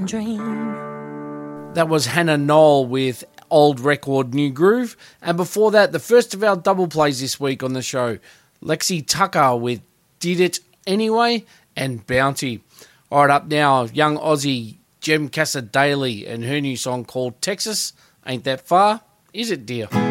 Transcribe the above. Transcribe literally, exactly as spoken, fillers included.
Dream. That was Hannah Knoll with Old Record, New Groove. And before that, the first of our double plays this week on the show, Lexi Tucker with Did It Anyway and Bounty. All right, up now, young Aussie Jem Casadale and her new song called Texas Ain't That Far, Is It Dear?